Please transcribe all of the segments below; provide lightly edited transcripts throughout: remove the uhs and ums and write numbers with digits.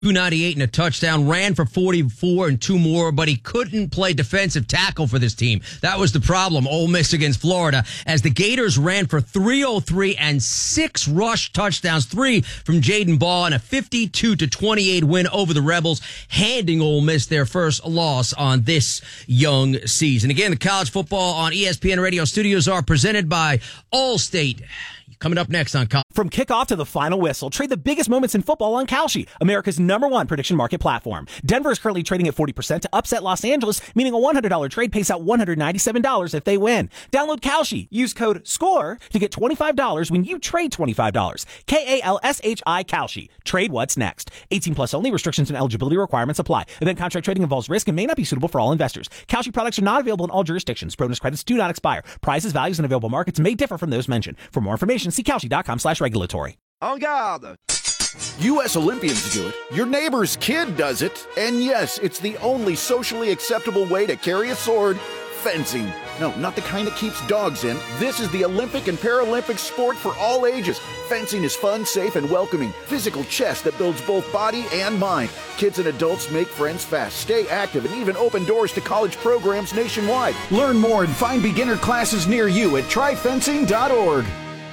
298 and a touchdown, ran for 44 and 2 more, but he couldn't play defensive tackle for this team. That was the problem. Ole Miss against Florida, as the Gators ran for 303 and 6 rush touchdowns, 3 from Jaden Ball, and a 52-28 win over the Rebels, handing Ole Miss their first loss on this young season. Again, the college football on ESPN Radio studios are presented by Allstate. Coming up next on From kickoff to the final whistle, trade the biggest moments in football on Kalshi, America's #1 prediction market platform. Denver is currently trading at 40% to upset Los Angeles, meaning a $100 trade pays out $197 if they win. Download Kalshi. Use code SCORE to get $25 when you trade $25. KALSHI Kalshi. Trade what's next. 18 plus only. Restrictions and eligibility requirements apply. Event contract trading involves risk and may not be suitable for all investors. Kalshi products are not available in all jurisdictions. Bonus credits do not expire. Prices, values, and available markets may differ from those mentioned. For more information, see Kalshi.com/regulatory. En garde! U.S. Olympians do it. Your neighbor's kid does it. And yes, it's the only socially acceptable way to carry a sword. Fencing. No, not the kind that keeps dogs in. This is the Olympic and Paralympic sport for all ages. Fencing is fun, safe, and welcoming. Physical chess that builds both body and mind. Kids and adults make friends fast, stay active, and even open doors to college programs nationwide. Learn more and find beginner classes near you at tryfencing.org.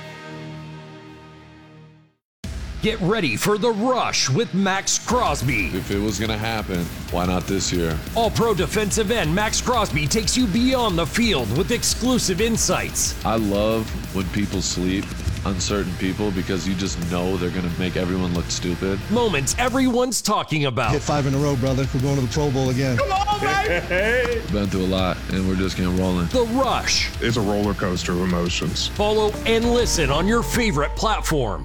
Get ready for The Rush with Max Crosby. If it was going to happen, why not this year? All-pro defensive end Max Crosby takes you beyond the field with exclusive insights. I love when people sleep on certain people because you just know they're going to make everyone look stupid. Moments everyone's talking about. Hit 5 in a row, brother. We're going to the Pro Bowl again. Come on, baby! Been through a lot, and we're just getting rolling. The Rush. It's a roller coaster of emotions. Follow and listen on your favorite platform.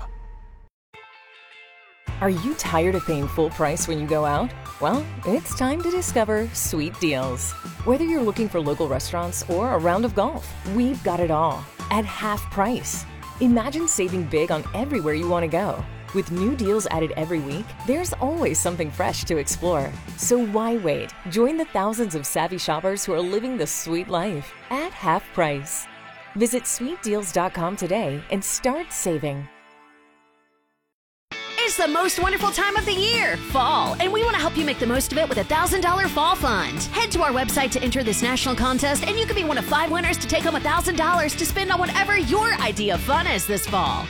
Are you tired of paying full price when you go out? Well, it's time to discover Sweet Deals. Whether you're looking for local restaurants or a round of golf, we've got it all at half price. Imagine saving big on everywhere you want to go. With new deals added every week, there's always something fresh to explore. So why wait? Join the thousands of savvy shoppers who are living the sweet life at half price. Visit sweetdeals.com today and start saving. It's the most wonderful time of the year, fall, and we want to help you make the most of it with a $1,000 fall fund. Head to our website to enter this national contest, and you could be one of 5 winners to take home $1,000 to spend on whatever your idea of fun is this fall.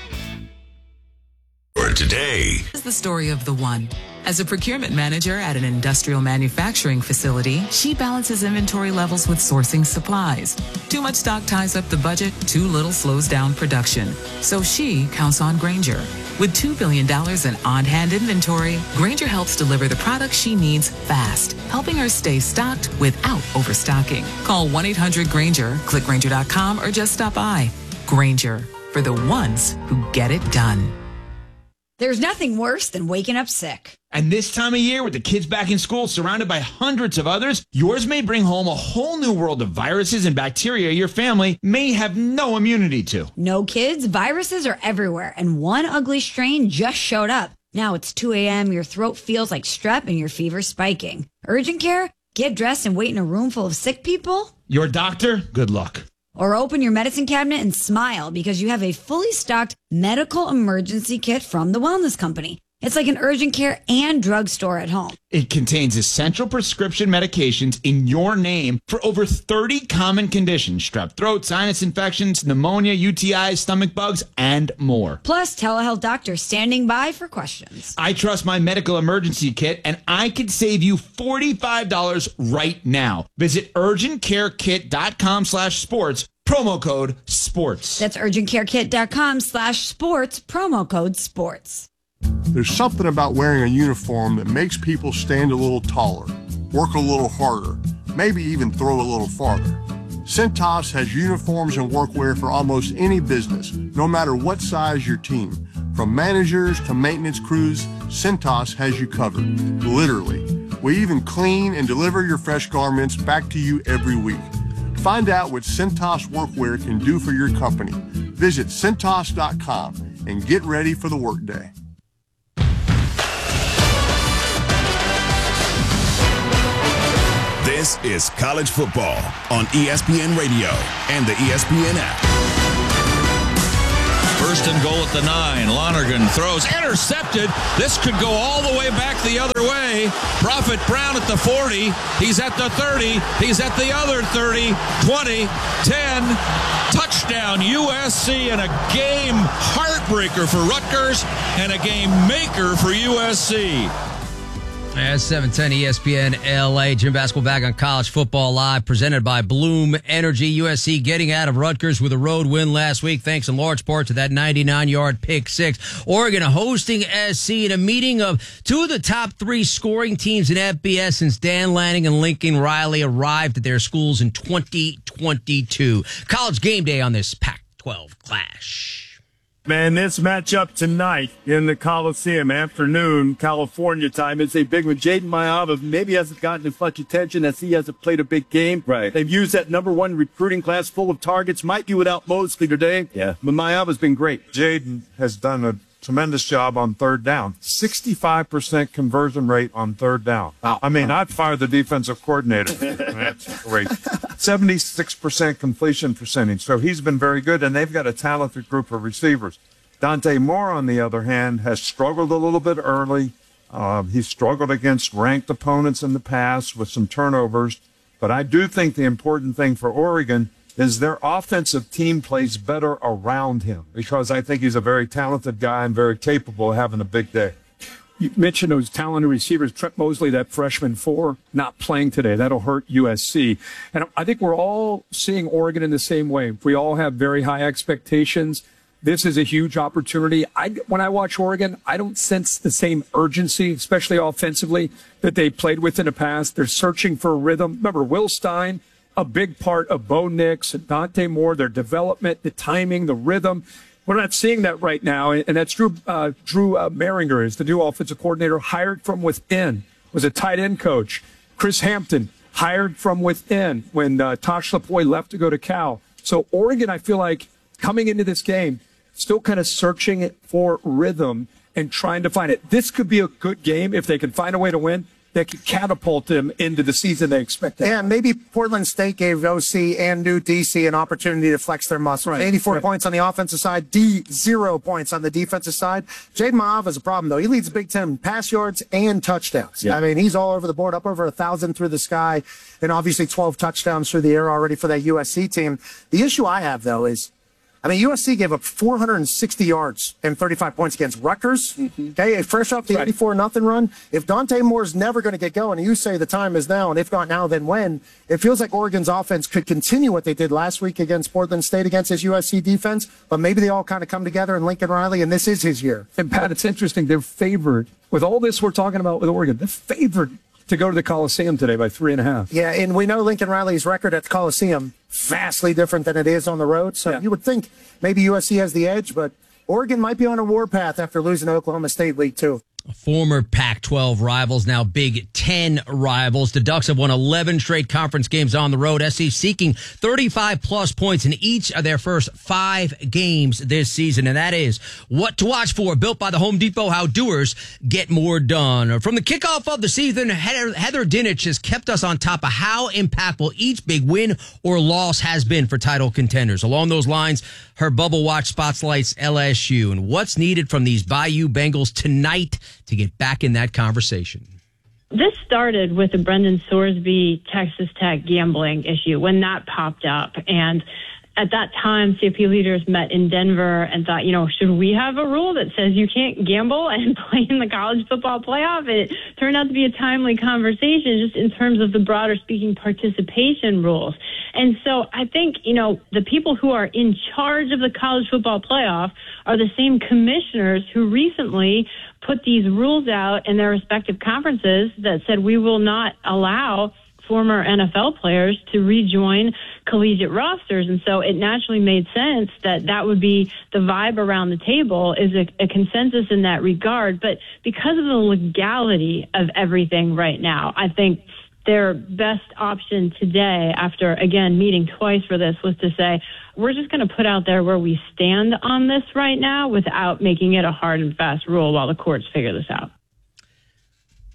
For today is the story of the one. As a procurement manager at an industrial manufacturing facility, she balances inventory levels with sourcing supplies. Too much stock ties up the budget, too little slows down production. So she counts on Grainger. With $2 billion in on-hand inventory, Grainger helps deliver the products she needs fast, helping her stay stocked without overstocking. Call 1-800-GRAINGER, click Grainger.com, or just stop by. Grainger, for the ones who get it done. There's nothing worse than waking up sick. And this time of year, with the kids back in school, surrounded by hundreds of others, yours may bring home a whole new world of viruses and bacteria your family may have no immunity to. No, kids, viruses are everywhere, and one ugly strain just showed up. Now it's 2 a.m., your throat feels like strep, and your fever's spiking. Urgent care? Get dressed and wait in a room full of sick people? Your doctor? Good luck. Or open your medicine cabinet and smile because you have a fully stocked medical emergency kit from the Wellness Company. It's like an urgent care and drugstore at home. It contains essential prescription medications in your name for over 30 common conditions: strep throat, sinus infections, pneumonia, UTIs, stomach bugs, and more. Plus, telehealth doctors standing by for questions. I trust my medical emergency kit, and I could save you $45 right now. Visit urgentcarekit.com/sports, promo code SPORTS. That's urgentcarekit.com/sports, promo code SPORTS. There's something about wearing a uniform that makes people stand a little taller, work a little harder, maybe even throw a little farther. Cintas has uniforms and workwear for almost any business, no matter what size your team. From managers to maintenance crews, Cintas has you covered, literally. We even clean and deliver your fresh garments back to you every week. Find out what Cintas workwear can do for your company. Visit Cintas.com and get ready for the workday. This is college football on ESPN Radio and the ESPN app. First and goal at the 9. Lonergan throws, intercepted. This could go all the way back the other way. Prophet Brown at the 40. He's at the 30. He's at the other 30. 20, 10. Touchdown USC, and a game heartbreaker for Rutgers and a game maker for USC. As 710 ESPN LA, Jim Basketball back on College Football Live, presented by Bloom Energy. USC getting out of Rutgers with a road win last week, thanks in large part to that 99-yard pick six. Oregon hosting SC in a meeting of two of the top three scoring teams in FBS since Dan Lanning and Lincoln Riley arrived at their schools in 2022. College game day on this Pac-12 clash. Man, this matchup tonight in the Coliseum, afternoon, California time, is a big one. Jaden Mayava maybe hasn't gotten as much attention as he hasn't played a big game. Right. They've used that number one recruiting class full of targets. Might be without Mosley today. Yeah. But Mayava's been great. Jaden has done a tremendous job on third down. 65% conversion rate on third down. Wow. I mean, I'd fire the defensive coordinator. That's great. 76% completion percentage. So he's been very good, and they've got a talented group of receivers. Dante Moore, on the other hand, has struggled a little bit early. He's struggled against ranked opponents in the past with some turnovers. But I do think the important thing for Oregon is their offensive team plays better around him, because I think he's a very talented guy and very capable of having a big day. You mentioned those talented receivers. Trent Mosley, that freshman 4, not playing today. That'll hurt USC. And I think we're all seeing Oregon in the same way. We all have very high expectations. This is a huge opportunity. When I watch Oregon, I don't sense the same urgency, especially offensively, that they played with in the past. They're searching for a rhythm. Remember, Will Stein, a big part of Bo Nix and Dante Moore, their development, the timing, the rhythm. We're not seeing that right now, and that's Drew Maringer is the new offensive coordinator, hired from within, was a tight end coach. Chris Hampton, hired from within when Tosh Lapoy left to go to Cal. So Oregon, I feel like, coming into this game, still kind of searching for rhythm and trying to find it. This could be a good game if they can find a way to win that could catapult them into the season they expect. Yeah, maybe Portland State gave OC and new DC an opportunity to flex their muscles. Right. 84 points on the offensive side, 0 points on the defensive side. Jaden Mayava is a problem, though. He leads the Big Ten pass yards and touchdowns. Yeah. I mean, he's all over the board, up over 1,000 through the sky, and obviously 12 touchdowns through the air already for that USC team. The issue I have, though, is USC gave up 460 yards and 35 points against Rutgers. Okay, fresh off the 84-0 run. If Dante Moore's never going to get going, and you say the time is now, and if not now, then when? It feels like Oregon's offense could continue what they did last week against Portland State against his USC defense, but maybe they all kind of come together in Lincoln Riley, and this is his year. And Pat, it's interesting. They're favored. With all this we're talking about with Oregon, they're favored to go to the Coliseum today by 3.5. Yeah, and we know Lincoln Riley's record at the Coliseum vastly different than it is on the road. So you would think maybe USC has the edge, but Oregon might be on a warpath after losing to Oklahoma State Week 2. Former Pac-12 rivals, now Big Ten rivals. The Ducks have won 11 straight conference games on the road. SC seeking 35-plus points in each of their first 5 games this season, and that is what to watch for. Built by the Home Depot, how doers get more done. From the kickoff of the season, Heather Dinich has kept us on top of how impactful each big win or loss has been for title contenders. Along those lines, her Bubble Watch spotlights LSU and what's needed from these Bayou Bengals tonight to get back in that conversation. This started with the Brendan Sorsby Texas Tech gambling issue when that popped up. And at that time, CFP leaders met in Denver and thought, should we have a rule that says you can't gamble and play in the college football playoff? It turned out to be a timely conversation just in terms of the broader speaking participation rules. And so I think, the people who are in charge of the college football playoff are the same commissioners who recently put these rules out in their respective conferences that said we will not allow former NFL players to rejoin collegiate rosters. And so it naturally made sense that would be the vibe around the table, is a consensus in that regard. But because of the legality of everything right now, I think their best option today, after, again, meeting twice for this, was to say, we're just going to put out there where we stand on this right now without making it a hard and fast rule while the courts figure this out.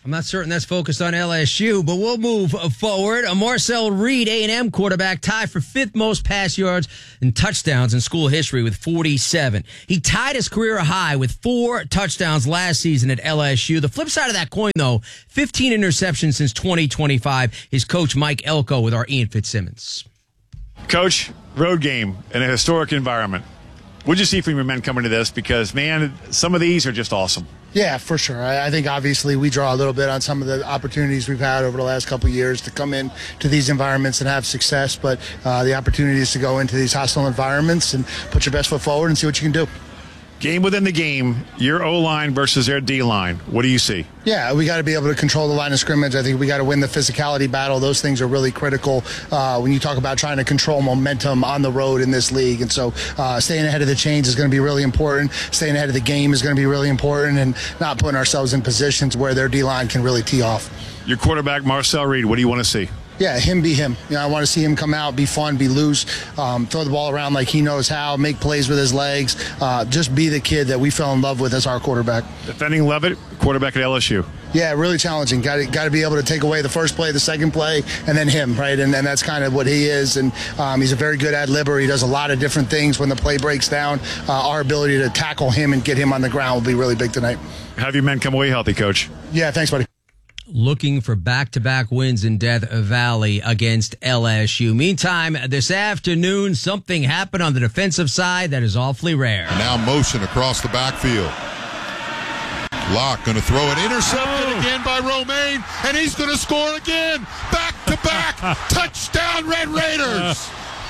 I'm not certain that's focused on LSU, but we'll move forward. Marcel Reed, A&M quarterback, tied for 5th most pass yards and touchdowns in school history with 47. He tied his career high with 4 touchdowns last season at LSU. The flip side of that coin, though, 15 interceptions since 2025. His coach, Mike Elko, with our Ian Fitzsimmons. Coach, road game in a historic environment. What'd you see from your men coming to this? Because, man, some of these are just awesome. Yeah, for sure. I think obviously we draw a little bit on some of the opportunities we've had over the last couple of years to come in to these environments and have success, but the opportunity is to go into these hostile environments and put your best foot forward and see what you can do. Game within the game, your O-line versus their D-line. What do you see? Yeah, we got to be able to control the line of scrimmage. I think we got to win the physicality battle. Those things are really critical when you talk about trying to control momentum on the road in this league. And so staying ahead of the chains is going to be really important. Staying ahead of the game is going to be really important, and not putting ourselves in positions where their D-line can really tee off. Your quarterback, Marcel Reed, what do you want to see? Yeah, him be him. I want to see him come out, be fun, be loose, throw the ball around like he knows how, make plays with his legs, just be the kid that we fell in love with as our quarterback. Defending Levitt, quarterback at LSU. Yeah, really challenging. Got to be able to take away the first play, the second play, and then him, right? And that's kind of what he is. And he's a very good ad-libber. He does a lot of different things when the play breaks down. Our ability to tackle him and get him on the ground will be really big tonight. Have your men come away healthy, Coach. Yeah, thanks, buddy. Looking for back-to-back wins in Death Valley against LSU. Meantime, this afternoon, something happened on the defensive side that is awfully rare. Now motion across the backfield. Locke going to throw it. Intercepted again by Romaine, and he's going to score again. Back-to-back. Touchdown, Red Raiders.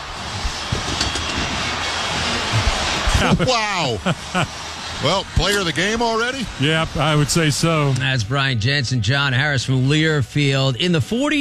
Wow. Well, player of the game already? Yeah, I would say so. That's Brian Jensen, John Harris from Learfield. In the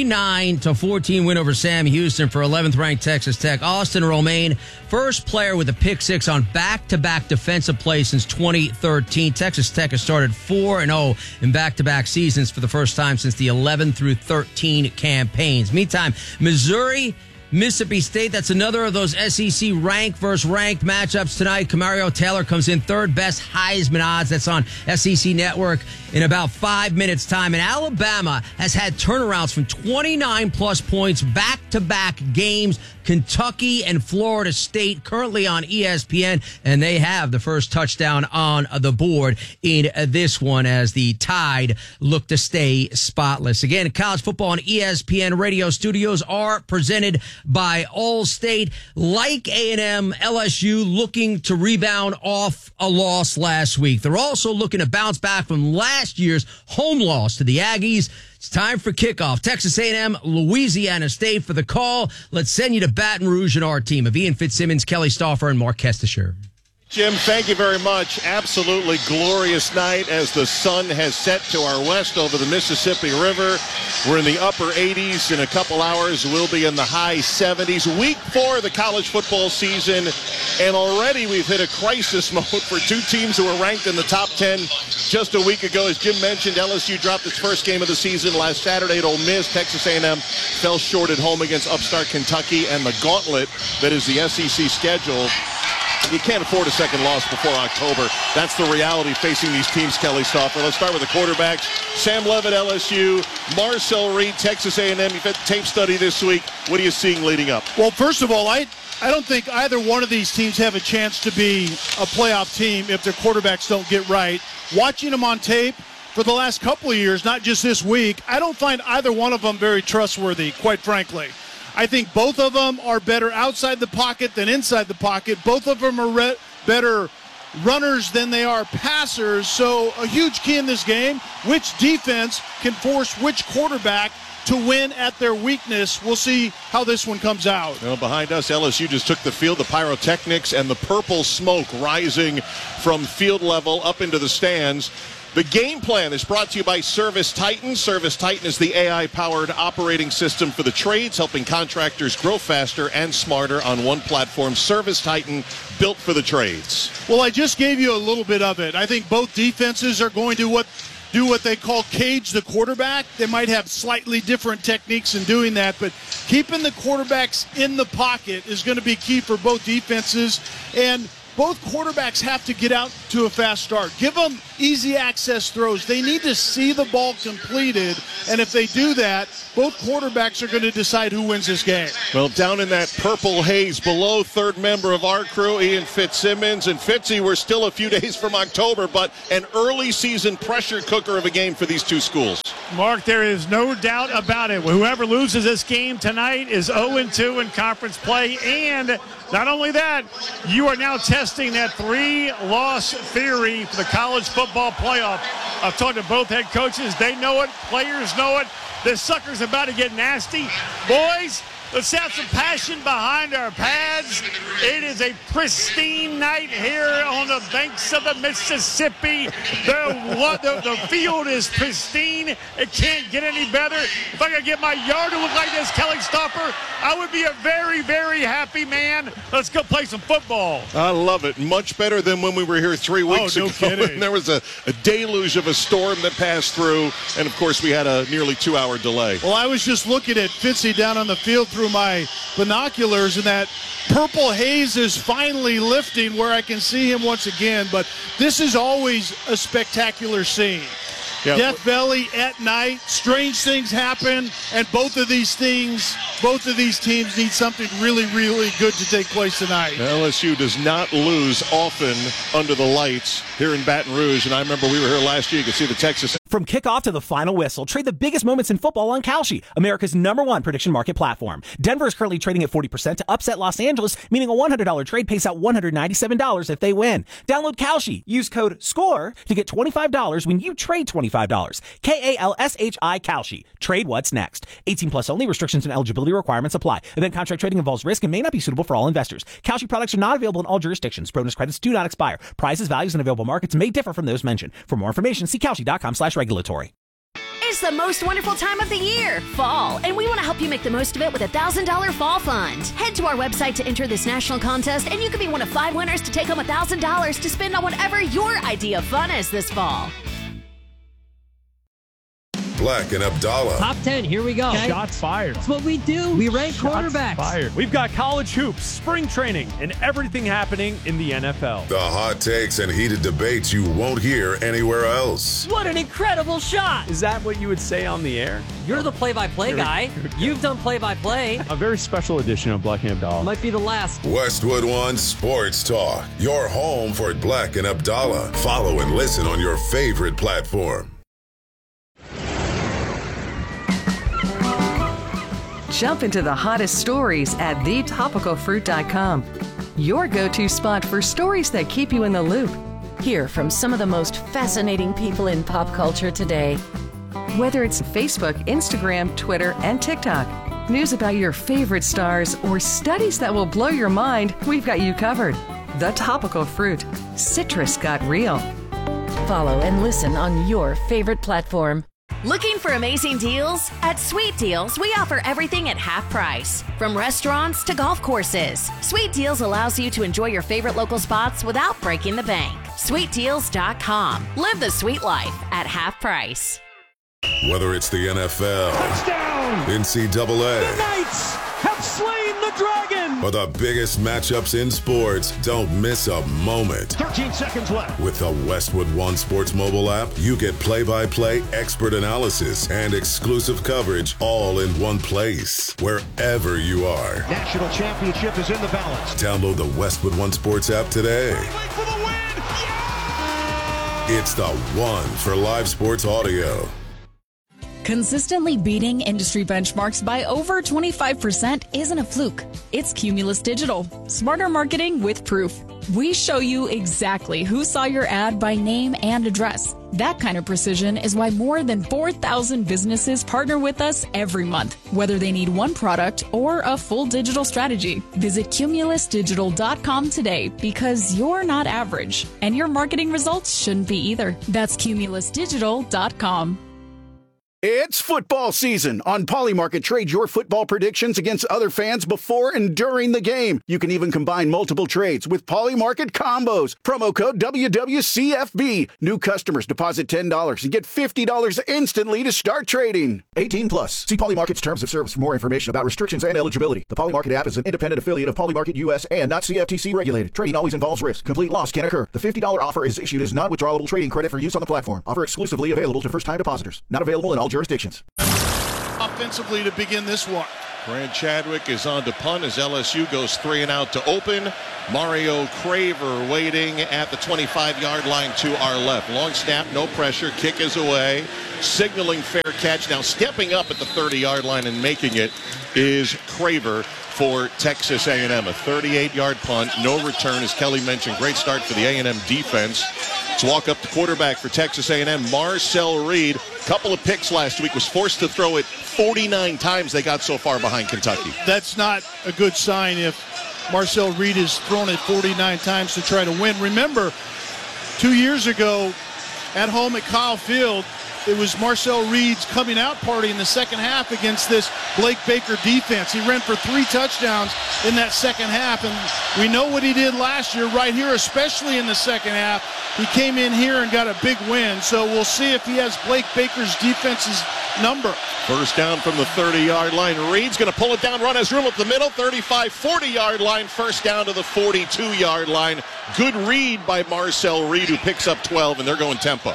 49-14 win over Sam Houston for 11th-ranked Texas Tech, Austin Romaine, first player with a pick six on back-to-back defensive plays since 2013. Texas Tech has started 4-0 in back-to-back seasons for the first time since the 11 through 13 campaigns. Meantime, Missouri, Mississippi State, that's another of those SEC ranked versus ranked matchups tonight. Camario Taylor comes in third best Heisman odds. That's on SEC Network in about 5 minutes' time. And Alabama has had turnarounds from 29-plus points back-to-back games. Kentucky and Florida State currently on ESPN, and they have the first touchdown on the board in this one as the Tide look to stay spotless. Again, college football on ESPN radio studios are presented by Allstate. Like A&M, LSU looking to rebound off a loss last week. They're also looking to bounce back from last year's home loss to the Aggies. It's time for kickoff. Texas A&M, Louisiana State for the call. Let's send you to Baton Rouge and our team of Ian Fitzsimmons, Kelly Stauffer, and Mark Kestisher. Jim, thank you very much. Absolutely glorious night as the sun has set to our west over the Mississippi River. We're in the upper 80s. In a couple hours, we'll be in the high 70s. Week 4 of the college football season, and already we've hit a crisis mode for two teams who were ranked in the top 10 just a week ago. As Jim mentioned, LSU dropped its first game of the season last Saturday at Ole Miss. Texas A&M fell short at home against upstart Kentucky, and the gauntlet that is the SEC schedule. You can't afford a second loss before October. That's the reality facing these teams, Kelly Stauffer. Let's start with the quarterbacks. Sam Levitt, LSU. Marcel Reed, Texas A&M. You've had tape study this week. What are you seeing leading up? Well, first of all, I don't think either one of these teams have a chance to be a playoff team if their quarterbacks don't get right. Watching them on tape for the last couple of years, not just this week, I don't find either one of them very trustworthy, quite frankly. I think both of them are better outside the pocket than inside the pocket. Both of them are better runners than they are passers. So a huge key in this game, which defense can force which quarterback to win at their weakness. We'll see how this one comes out. Well, behind us, LSU just took the field. The pyrotechnics and the purple smoke rising from field level up into the stands. The game plan is brought to you by Service Titan. Service Titan is the AI-powered operating system for the trades, helping contractors grow faster and smarter on one platform. Service Titan, built for the trades. Well, I just gave you a little bit of it. I think both defenses are going to do what they call cage the quarterback. They might have slightly different techniques in doing that, but keeping the quarterbacks in the pocket is going to be key for both defenses. And both quarterbacks have to get out to a fast start. Give them easy access throws. They need to see the ball completed, and if they do that, both quarterbacks are going to decide who wins this game. Well, down in that purple haze below, third member of our crew, Ian Fitzsimmons. And Fitzy, we're still a few days from October, but an early season pressure cooker of a game for these two schools. Mark, there is no doubt about it. Whoever loses this game tonight is 0-2 in conference play, and not only that, you are now testing that 3-loss theory for the college football playoff. I've talked to both head coaches. They know it. Players know it. This sucker's about to get nasty. Boys, let's have some passion behind our pads. It is a pristine night here on the banks of the Mississippi. The field is pristine. It can't get any better. If I could get my yard to look like this, Kelly Stopper, I would be a very, very happy man. Let's go play some football. I love it. Much better than when we were here 3 weeks ago. Kidding. There was a deluge of a storm that passed through, and of course we had a nearly 2-hour delay. Well, I was just looking at Fitzy down on the field through my binoculars, and that purple haze is finally lifting where I can see him once again. But this is always a spectacular scene. Yeah. Death Valley at night, strange things happen, and both of these teams need something really, really good to take place tonight. LSU does not lose often under the lights here in Baton Rouge, and I remember we were here last year. You could see the Texas. From kickoff to the final whistle, trade the biggest moments in football on Kalshi, America's #1 prediction market platform. Denver is currently trading at 40% to upset Los Angeles, meaning a $100 trade pays out $197 if they win. Download Kalshi. Use code SCORE to get $25 when you trade $25. KALSHI Kalshi. Trade what's next. 18 plus only. Restrictions and eligibility requirements apply. Event contract trading involves risk and may not be suitable for all investors. Kalshi products are not available in all jurisdictions. Bonus credits do not expire. Prices, values, and available markets may differ from those mentioned. For more information, see Kalshi.com/regulatory. It's the most wonderful time of the year, fall, and we want to help you make the most of it with a $1,000 fall fund. Head to our website to enter this national contest, and you could be one of 5 winners to take home $1,000 to spend on whatever your idea of fun is this fall. Black and Abdallah. Top 10, here we go. Okay. Shots fired. That's what we do. We rank quarterbacks. Fired. We've got college hoops, spring training, and everything happening in the NFL. The hot takes and heated debates you won't hear anywhere else. What an incredible shot. Is that what you would say on the air? You're the play-by-play guy. You've done play-by-play. A very special edition of Black and Abdallah. Might be the last. Westwood One Sports Talk. Your home for Black and Abdallah. Follow and listen on your favorite platform. Jump into the hottest stories at thetopicalfruit.com. Your go-to spot for stories that keep you in the loop. Hear from some of the most fascinating people in pop culture today. Whether it's Facebook, Instagram, Twitter, and TikTok, news about your favorite stars, or studies that will blow your mind, we've got you covered. The Topical Fruit. Citrus got real. Follow and listen on your favorite platform. Looking for amazing deals? At Sweet Deals, we offer everything at half price. From restaurants to golf courses, Sweet Deals allows you to enjoy your favorite local spots without breaking the bank. SweetDeals.com. Live the sweet life at half price. Whether it's the NFL, touchdown, NCAA, the Knights have slain the dragon, or the biggest matchups in sports, don't miss a moment. 13 seconds left. With the Westwood One Sports mobile app, you get play-by-play, expert analysis, and exclusive coverage all in one place, wherever you are. National championship is in the balance. Download the Westwood One Sports app today. For the win! Yeah! It's the one for live sports audio. Consistently beating industry benchmarks by over 25% isn't a fluke. It's Cumulus Digital. Smarter marketing with proof. We show you exactly who saw your ad by name and address. That kind of precision is why more than 4,000 businesses partner with us every month, whether they need one product or a full digital strategy. Visit cumulusdigital.com today because you're not average, and your marketing results shouldn't be either. That's cumulusdigital.com. It's football season. On Polymarket, trade your football predictions against other fans before and during the game. You can even combine multiple trades with Polymarket combos. Promo code WWCFB. New customers deposit $10 and get $50 instantly to start trading. 18 plus. See Polymarket's terms of service for more information about restrictions and eligibility. The Polymarket app is an independent affiliate of Polymarket US and not CFTC regulated. Trading always involves risk. Complete loss can occur. The $50 offer is issued as non-withdrawable trading credit for use on the platform. Offer exclusively available to first-time depositors. Not available in all jurisdictions. Offensively to begin this one. Brad Chadwick is on to punt as LSU goes 3 and out to open. Mario Craver waiting at the 25-yard line to our left. Long snap, no pressure, kick is away. Signaling fair catch. Now stepping up at the 30-yard line and making it is Craver for Texas A&M. A 38-yard punt, no return, as Kelly mentioned. Great start for the A&M defense. Let's walk up to quarterback for Texas A&M, Marcel Reed. Couple of picks last week, was forced to throw it 49 times they got so far behind Kentucky. That's not a good sign if Marcel Reed is thrown it 49 times to try to win. Remember, 2 years ago at home at Kyle Field, it was Marcel Reed's coming out party in the second half against this Blake Baker defense. He ran for 3 touchdowns in that second half, and we know what he did last year right here, especially in the second half. He came in here and got a big win, so we'll see if he has Blake Baker's defense's number. First down from the 30-yard line. Reed's going to pull it down, run his room up the middle, 35, 40-yard line, first down to the 42-yard line. Good read by Marcel Reed, who picks up 12, and they're going tempo.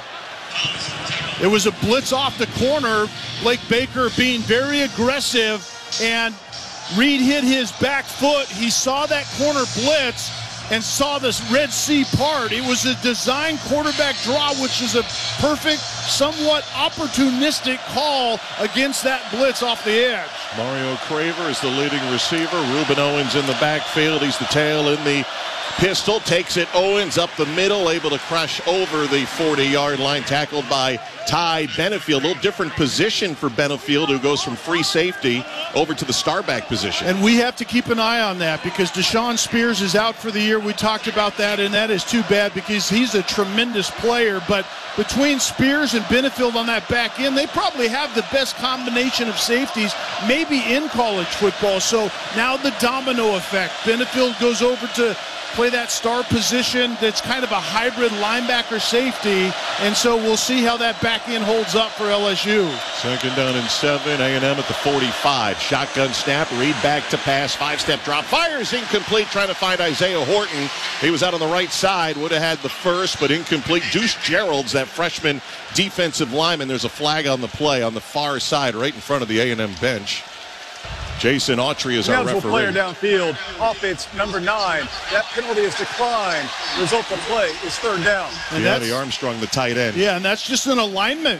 It was a blitz off the corner. Blake Baker being very aggressive, and Reed hit his back foot. He saw that corner blitz and saw this Red Sea part. It was a design quarterback draw, which is a perfect, somewhat opportunistic call against that blitz off the edge. Mario Craver is the leading receiver. Ruben Owens in the backfield. He's the tail in the pistol. Takes it. Owens up the middle, able to crush over the 40-yard line, tackled by Ty Benefield. A little different position for Benefield, who goes from free safety over to the starback position. And we have to keep an eye on that because Deshaun Spears is out for the year. We talked about that, and that is too bad because he's a tremendous player. But between Spears and Benefield on that back end, they probably have the best combination of safeties maybe in college football. So now the domino effect. Benefield goes over to play that star position that's kind of a hybrid linebacker safety, and so we'll see how that back end holds up for LSU. Second down and 7, A&M at the 45. Shotgun snap, Reed back to pass, 5-step drop, fires incomplete, trying to find Isaiah Horton. He was out on the right side, would have had the first, but incomplete. Deuce Gerald's that freshman defensive lineman. There's a flag on the play on the far side, right in front of the A&M bench. Jason Autry is our referee. Player downfield, offense number 9. That penalty is declined. The result of the play is third down. And Gianni Armstrong, the tight end. Yeah, and that's just an alignment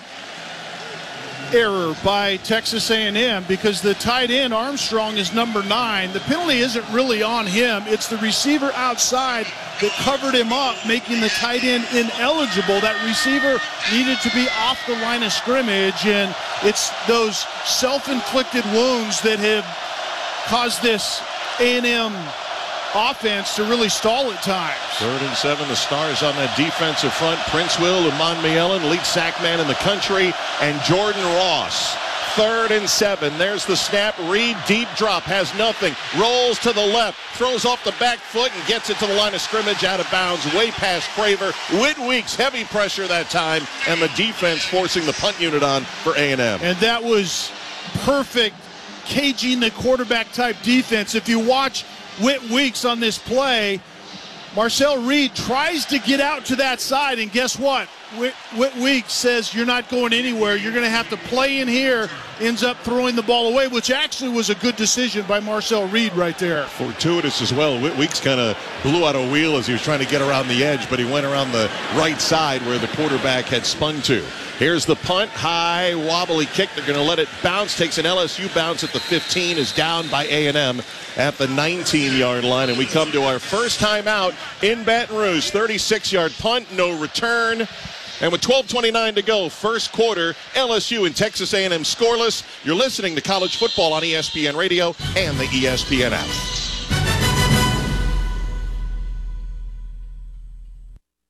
error by Texas A&M because the tight end, Armstrong, is number 9. The penalty isn't really on him. It's the receiver outside that covered him up, making the tight end ineligible. That receiver needed to be off the line of scrimmage, and it's those self-inflicted wounds that have caused this A&M offense to really stall at times. 3rd and 7, the Stars on that defensive front. Prince Will, Amon Mielen, lead sack man in the country, and Jordan Ross. 3rd and 7. There's the snap. Reed, deep drop, has nothing. Rolls to the left, throws off the back foot and gets it to the line of scrimmage, out of bounds, way past Craver. Whit Weeks, heavy pressure that time, and the defense forcing the punt unit on for A&M. And that was perfect, caging the quarterback type defense. If you watch Whit Weeks on this play, Marcel Reed tries to get out to that side, and guess what? Whit Weeks says, you're not going anywhere. You're going to have to play in here. Ends up throwing the ball away, which actually was a good decision by Marcel Reed right there. Fortuitous as well. Whit Weeks kind of blew out a wheel as he was trying to get around the edge, but he went around the right side where the quarterback had spun to. Here's the punt, high, wobbly kick. They're going to let it bounce. Takes an LSU bounce at the 15, is down by A&M at the 19-yard line. And we come to our first time out in Baton Rouge. 36-yard punt, no return. And with 12:29 to go, first quarter, LSU and Texas A&M scoreless. You're listening to college football on ESPN Radio and the ESPN app. Having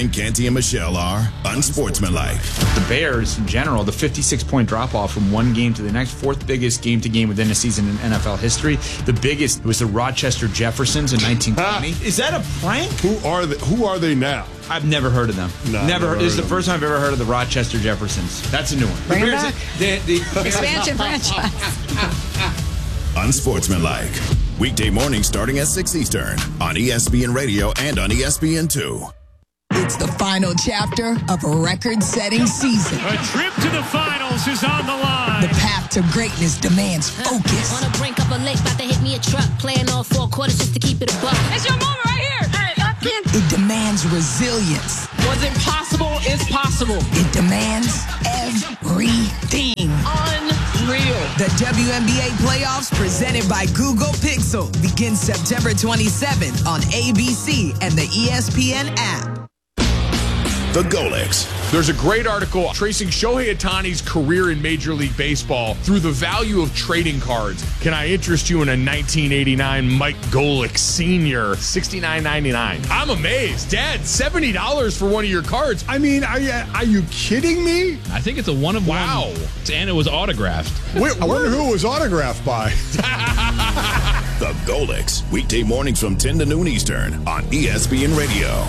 Frank, Canty, and Michelle are unsportsmanlike. The Bears, in general, the 56-point drop-off from one game to the next, fourth biggest game-to-game within a season in NFL history. The biggest was the Rochester Jeffersons in 1920. Is that a prank? Who are they now? I've never heard of them. No, never heard. This is the first time I've ever heard of the Rochester Jeffersons. That's a new one. Bring them back. The Expansion franchise. Unsportsmanlike. Weekday mornings starting at 6 Eastern on ESPN Radio and on ESPN2. It's the final chapter of a record-setting season. A trip to the finals is on the line. The path to greatness demands focus. On the brink of a lake, about to hit me a truck. Playing all 4 quarters just to keep it a buck. It's your moment right here. Hey, lock in. It demands resilience. What's impossible is possible. It demands everything. Unreal. The WNBA playoffs presented by Google Pixel begins September 27th on ABC and the ESPN app. The Golix. There's a great article tracing Shohei Ohtani's career in Major League Baseball through the value of trading cards. Can I interest you in a 1989 Mike Golick Sr. $69.99? I'm amazed. Dad, $70 for one of your cards. I mean, are you kidding me? I think it's a one of one. Wow. And it was autographed. I wonder who it was autographed by. The Golix. Weekday mornings from 10 to noon Eastern on ESPN Radio.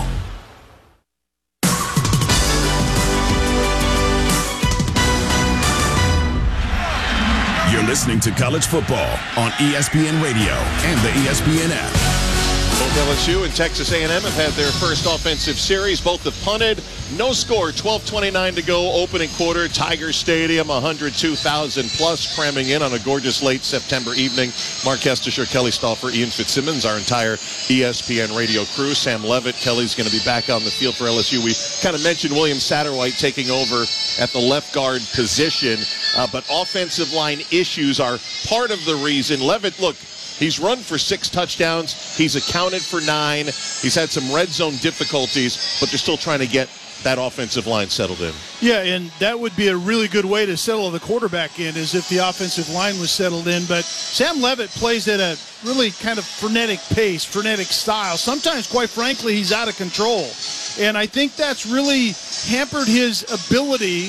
You're listening to College Football on ESPN Radio and the ESPN app. Both LSU and Texas A&M have had their first offensive series. Both have punted. No score, 12:29 to go, opening quarter. Tiger Stadium, 102,000 plus, cramming in on a gorgeous late September evening. Mark Kestisher, Kelly Stauffer, Ian Fitzsimmons, our entire ESPN radio crew. Sam Levitt, Kelly's going to be back on the field for LSU. We kind of mentioned William Satterwhite taking over at the left guard position, but offensive line issues are part of the reason. Levitt, look, he's run for 6 touchdowns. He's accounted for 9. He's had some red zone difficulties, but they're still trying to get that offensive line settled in. Yeah, and that would be a really good way to settle the quarterback in, is if the offensive line was settled in. But Sam Levitt plays at a really kind of frenetic pace, frenetic style. Sometimes, quite frankly, he's out of control. And I think that's really hampered his ability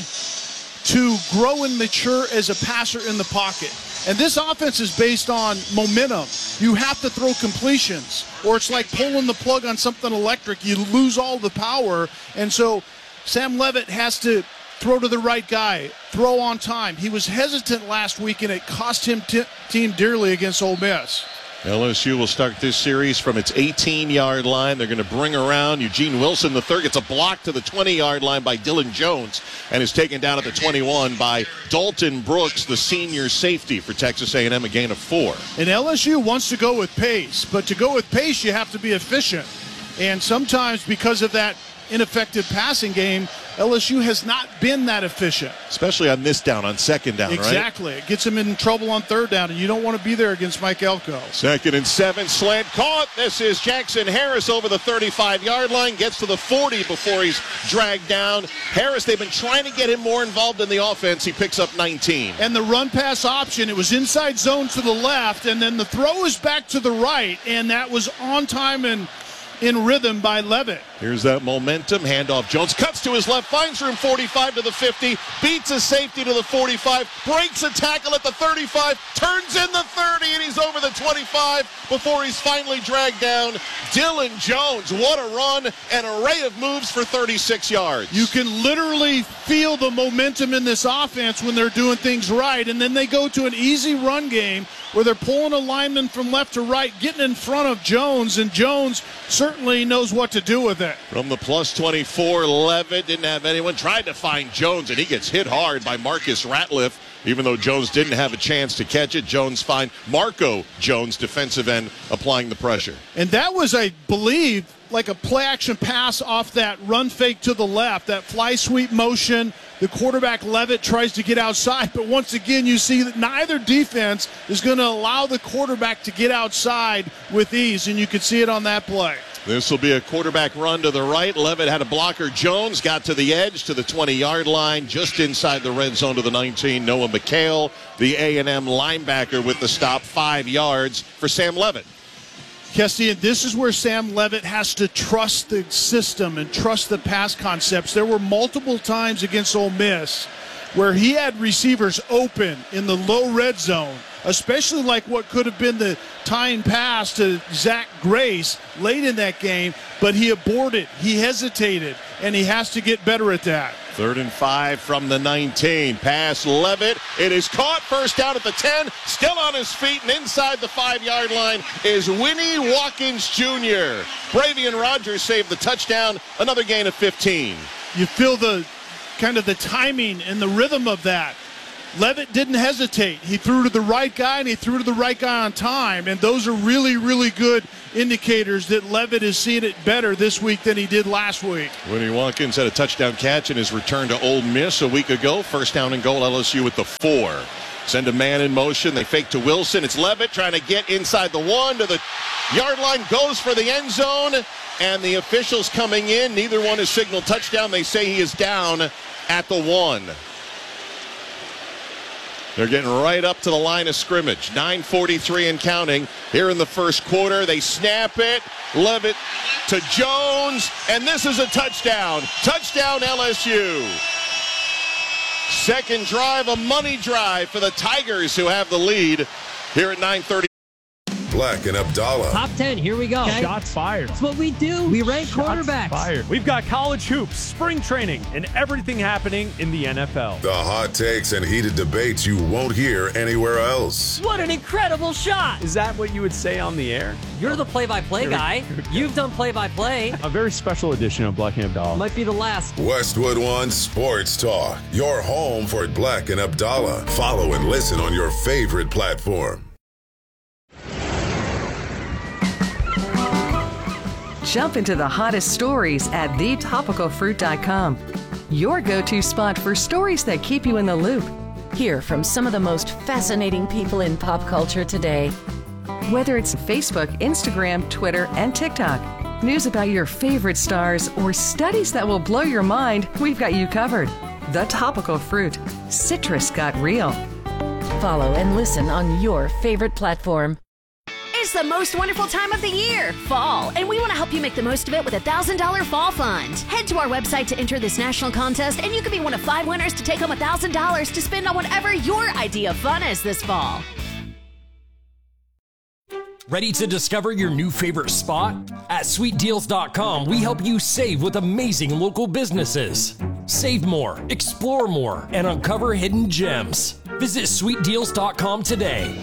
to grow and mature as a passer in the pocket. And this offense is based on momentum. You have to throw completions, or it's like pulling the plug on something electric. You lose all the power. And so Sam Levitt has to throw to the right guy, throw on time. He was hesitant last week, and it cost him team dearly against Ole Miss. LSU will start this series from its 18-yard line. They're going to bring around Eugene Wilson III. Gets a block to the 20-yard line by Dylan Jones and is taken down at the 21 by Dalton Brooks, the senior safety for Texas A&M, a gain of 4. And LSU wants to go with pace, but to go with pace, you have to be efficient. And sometimes because of that ineffective passing game, LSU has not been that efficient. Especially on this down, on second down, exactly. Right? It gets him in trouble on third down, and you don't want to be there against Mike Elko. 2nd and 7, slant caught. This is Jackson Harris over the 35-yard line, gets to the 40 before he's dragged down. Harris, they've been trying to get him more involved in the offense. He picks up 19. And the run-pass option, it was inside zone to the left, and then the throw is back to the right, and that was on time and in rhythm by Levitt. Here's that momentum. Handoff. Jones cuts to his left, finds room 45 to the 50, beats a safety to the 45, breaks a tackle at the 35, turns in the 30, and he's over the 25 before he's finally dragged down. Dylan Jones, what a run, an array of moves for 36 yards. You can literally feel the momentum in this offense when they're doing things right, and then they go to an easy run game where they're pulling a lineman from left to right, getting in front of Jones, and Jones certainly knows what to do with it. From the plus 24, Levitt didn't have anyone, tried to find Jones, and he gets hit hard by Marcus Ratliff. Even though Jones didn't have a chance to catch it, Jones fined Marco Jones, defensive end, applying the pressure. And that was, I believe, like a play-action pass off that run fake to the left, that fly sweep motion. The quarterback, Levitt, tries to get outside, but once again you see that neither defense is going to allow the quarterback to get outside with ease, and you could see it on that play. This will be a quarterback run to the right. Levitt had a blocker. Jones got to the edge to the 20-yard line, just inside the red zone to the 19. Noah McHale, the A&M linebacker, with the stop, 5 yards for Sam Levitt. Kesty, and this is where Sam Levitt has to trust the system and trust the pass concepts. There were multiple times against Ole Miss where he had receivers open in the low red zone, especially like what could have been the tying pass to Zach Grace late in that game, but he aborted, he hesitated, and he has to get better at that. 3rd and 5 from the 19. Pass Levitt. It is caught. First down at the 10. Still on his feet and inside the 5-yard line is Winnie Watkins Jr. Bravion Rogers saved the touchdown. Another gain of 15. You feel the kind of the timing and the rhythm of that. Levitt didn't hesitate. He threw to the right guy, and he threw to the right guy on time. And those are really, really good indicators that Levitt is seeing it better this week than he did last week. Winnie Watkins had a touchdown catch in his return to Ole Miss a week ago. First down and goal, LSU with the 4. Send a man in motion. They fake to Wilson. It's Levitt trying to get inside the 1 to the yard line. Goes for the end zone. And the officials coming in. Neither one has signaled touchdown. They say he is down at the 1. They're getting right up to the line of scrimmage. 9:43 and counting here in the first quarter. They snap it. Levitt to Jones. And this is a touchdown. Touchdown LSU. Second drive, a money drive for the Tigers, who have the lead here at 9:30. Black and Abdallah. Top 10, here we go. Okay. Shots fired. That's what we do. We rank quarterbacks. Fired. We've got college hoops, spring training, and everything happening in the NFL. The hot takes and heated debates you won't hear anywhere else. What an incredible shot. Is that what you would say on the air? You're the play-by-play guy. You've done play-by-play. A very special edition of Black and Abdallah. Might be the last. Westwood One Sports Talk. Your home for Black and Abdallah. Follow and listen on your favorite platform. Jump into the hottest stories at thetopicalfruit.com. Your go-to spot for stories that keep you in the loop. Hear from some of the most fascinating people in pop culture today. Whether it's Facebook, Instagram, Twitter, and TikTok, news about your favorite stars, or studies that will blow your mind, we've got you covered. The Topical Fruit. Citrus got real. Follow and listen on your favorite platform. It's the most wonderful time of the year, fall, and we want to help you make the most of it with a $1,000 fall fund. Head to our website to enter this national contest, and you could be one of 5 winners to take home $1,000 to spend on whatever your idea of fun is this fall. Ready to discover your new favorite spot? At sweetdeals.com, we help you save with amazing local businesses. Save more, explore more, and uncover hidden gems. Visit sweetdeals.com today.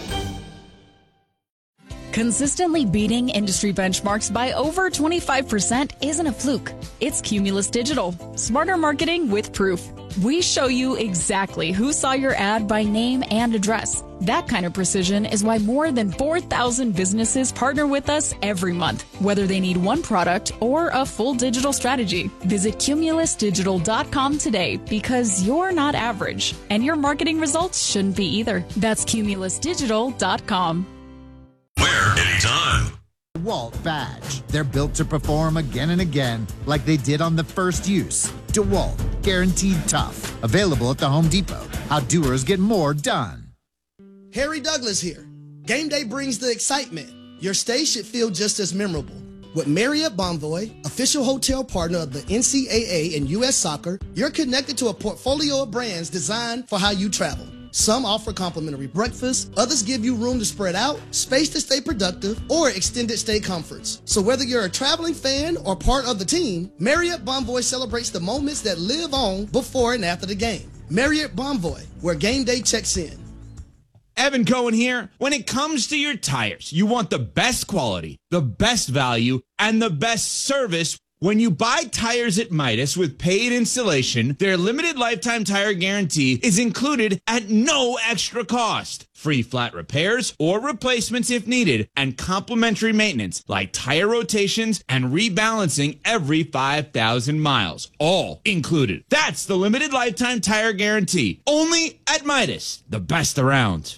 Consistently beating industry benchmarks by over 25% isn't a fluke. It's Cumulus Digital. Smarter marketing with proof. We show you exactly who saw your ad by name and address. That kind of precision is why more than 4,000 businesses partner with us every month, whether they need one product or a full digital strategy. Visit cumulusdigital.com today, because you're not average, and your marketing results shouldn't be either. That's cumulusdigital.com. Anytime. DeWalt badge. They're built to perform again and again like they did on the first use. DeWalt, guaranteed tough. Available at the Home Depot. How doers get more done. Harry Douglas here. Game day brings the excitement. Your stay should feel just as memorable. With Marriott Bonvoy, official hotel partner of the NCAA and U.S. Soccer, you're connected to a portfolio of brands designed for how you travel. Some offer complimentary breakfast, others give you room to spread out, space to stay productive, or extended stay comforts. So whether you're a traveling fan or part of the team, Marriott Bonvoy celebrates the moments that live on before and after the game. Marriott Bonvoy, where game day checks in. Evan Cohen here. When it comes to your tires, you want the best quality, the best value, and the best service. When you buy tires at Midas with paid installation, their limited lifetime tire guarantee is included at no extra cost. Free flat repairs or replacements if needed, and complimentary maintenance like tire rotations and rebalancing every 5,000 miles. All included. That's the limited lifetime tire guarantee. Only at Midas, the best around.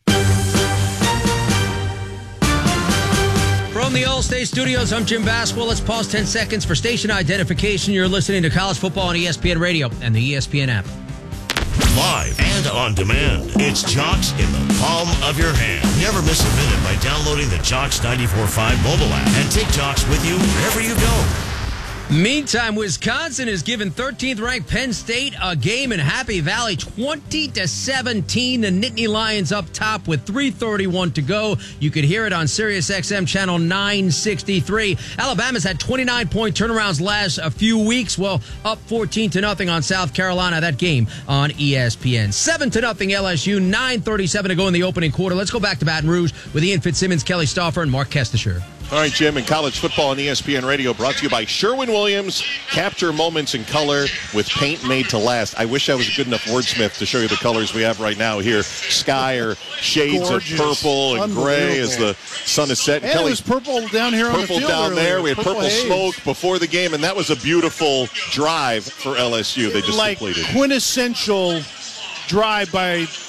From the All-State Studios, I'm Jim Baswell. Let's pause 10 seconds for station identification. You're listening to College Football on ESPN Radio and the ESPN app. live and on demand. It's Jocks in the palm of your hand. Never miss a minute by downloading the Jocks 94.5 mobile app and take Jocks with you wherever you go. Meantime, Wisconsin is giving 13th-ranked Penn State a game in Happy Valley, 20-17. The Nittany Lions up top with 3:31 to go. You could hear it on Sirius XM channel 963. Alabama's had 29-point turnarounds last a few weeks. Well, up 14-0 on South Carolina. That game on ESPN. 7-0 LSU. 9:37 to go in the opening quarter. Let's go back to Baton Rouge with Ian Fitzsimmons, Kelly Stauffer, and Mark Kestisher. All right, Jim, and college football on ESPN Radio brought to you by Sherwin-Williams. Capture moments in color with paint made to last. I wish I was a good enough wordsmith to show you the colors we have right now here. Sky or shades of purple and gray as the sun is set. And Kelly, it was purple down here on the field. Purple down earlier. there. We had purple haze. smoke before the game, and that was a beautiful drive for LSU. They just completed. Quintessential drive by